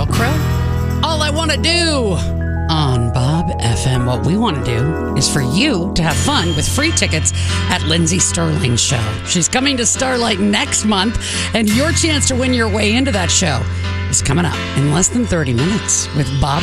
Velcro. All I Want to Do on Bob FM. What we want to do is for you to have fun with free tickets at Lindsay Sterling's show. She's coming to Starlight next month, and your chance to win your way into that show is coming up in less than 30 minutes with Bob